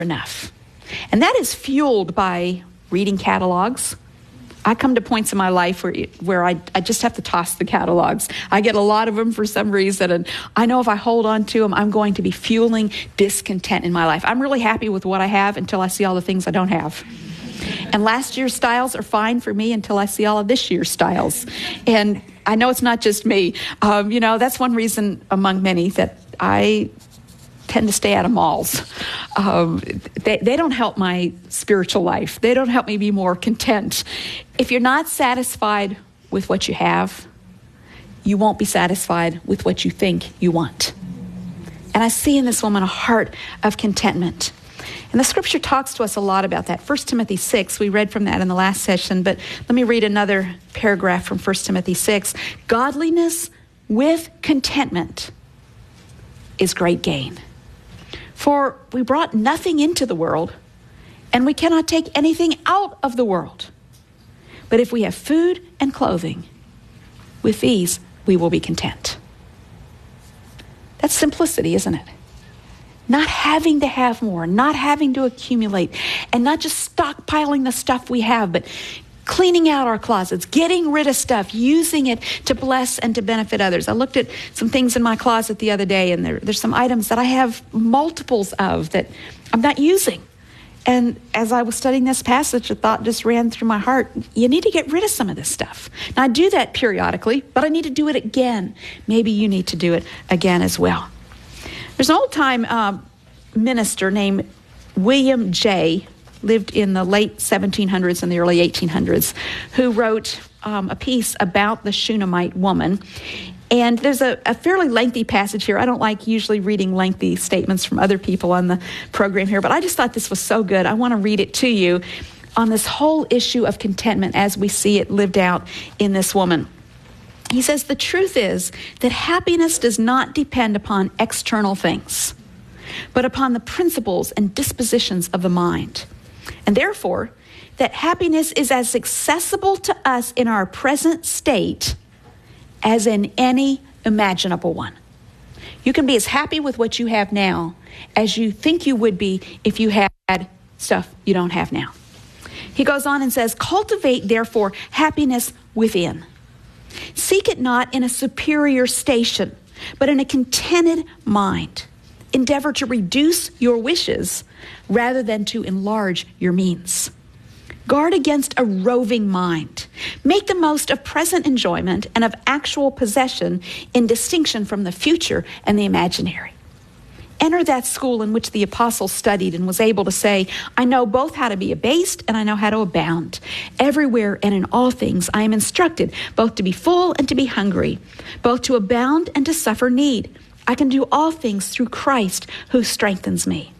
enough. And that is fueled by reading catalogs. I come to points in my life where I just have to toss the catalogs. I get a lot of them for some reason, and I know if I hold on to them, I'm going to be fueling discontent in my life. I'm really happy with what I have until I see all the things I don't have. And last year's styles are fine for me until I see all of this year's styles. And I know it's not just me. That's one reason among many that I tend to stay out of malls. They don't help my spiritual life. They don't help me be more content. If you're not satisfied with what you have, you won't be satisfied with what you think you want. And I see in this woman a heart of contentment. And the scripture talks to us a lot about that. 1 Timothy 6, we read from that in the last session, but let me read another paragraph from 1 Timothy 6. Godliness with contentment is great gain. For we brought nothing into the world, and we cannot take anything out of the world. But if we have food and clothing, with these we will be content. That's simplicity, isn't it? Not having to have more, not having to accumulate, and not just stockpiling the stuff we have, but cleaning out our closets, getting rid of stuff, using it to bless and to benefit others. I looked at some things in my closet the other day, and there's some items that I have multiples of that I'm not using. And as I was studying this passage, a thought just ran through my heart. You need to get rid of some of this stuff. Now, I do that periodically, but I need to do it again. Maybe you need to do it again as well. There's an old-time minister named William Jay, lived in the late 1700s and the early 1800s, who wrote a piece about the Shunammite woman. And there's a fairly lengthy passage here. I don't like usually reading lengthy statements from other people on the program here, but I just thought this was so good. I want to read it to you on this whole issue of contentment as we see it lived out in this woman. He says, the truth is that happiness does not depend upon external things, but upon the principles and dispositions of the mind. And therefore, that happiness is as accessible to us in our present state as in any imaginable one. You can be as happy with what you have now as you think you would be if you had stuff you don't have now. He goes on and says, cultivate, therefore, happiness within. Seek it not in a superior station, but in a contented mind. Endeavor to reduce your wishes rather than to enlarge your means. Guard against a roving mind. Make the most of present enjoyment and of actual possession in distinction from the future and the imaginary. Enter that school in which the apostle studied and was able to say, I know both how to be abased and I know how to abound. Everywhere and in all things I am instructed both to be full and to be hungry, both to abound and to suffer need. I can do all things through Christ who strengthens me.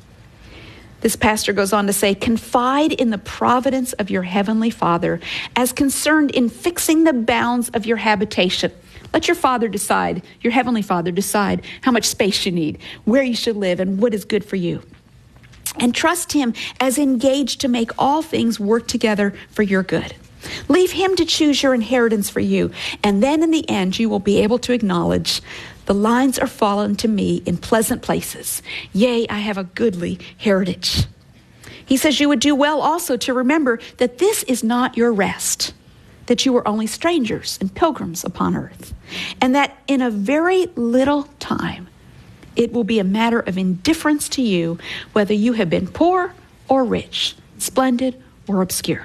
This pastor goes on to say, confide in the providence of your heavenly Father as concerned in fixing the bounds of your habitation. Let your Father decide, your heavenly Father decide how much space you need, where you should live, and what is good for you. And trust him as engaged to make all things work together for your good. Leave him to choose your inheritance for you, and then in the end you will be able to acknowledge, the lines are fallen to me in pleasant places. Yea, I have a goodly heritage. He says you would do well also to remember that this is not your rest, that you are only strangers and pilgrims upon earth, and that in a very little time it will be a matter of indifference to you whether you have been poor or rich, splendid or obscure.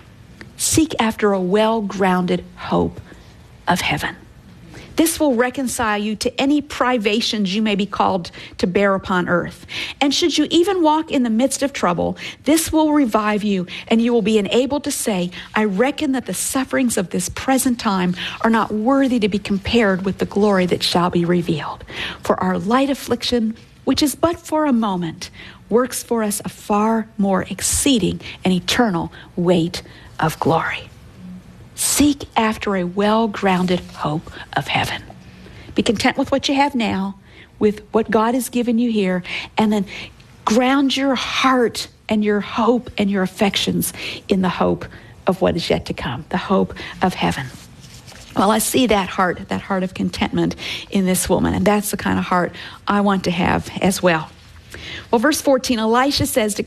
Seek after a well-grounded hope of heaven. This will reconcile you to any privations you may be called to bear upon earth. And should you even walk in the midst of trouble, this will revive you, and you will be enabled to say, I reckon that the sufferings of this present time are not worthy to be compared with the glory that shall be revealed. For our light affliction, which is but for a moment, works for us a far more exceeding and eternal weight of glory. Seek after a well-grounded hope of heaven. Be content with what you have now, with what God has given you here, and then ground your heart and your hope and your affections in the hope of what is yet to come, the hope of heaven. Well, I see that heart of contentment in this woman, and that's the kind of heart I want to have as well. Well, verse 14, Elisha says to